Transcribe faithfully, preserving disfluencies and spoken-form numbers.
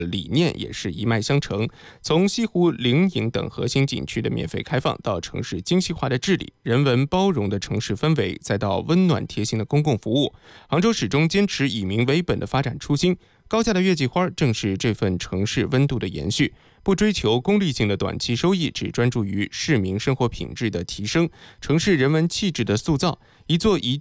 理念也是一脉相承，从西湖、灵隐等核心景区的免费开放，到城市精细化的治理、人文包容的城市氛围，再到温暖贴心的公共服务，杭州始终坚持以民为本的发展初心。高价的月季花正是这份城市温度的延续，不追求功利性的短期收益，只专注于市民生活品质的提升、城市人文气质的塑造。一座一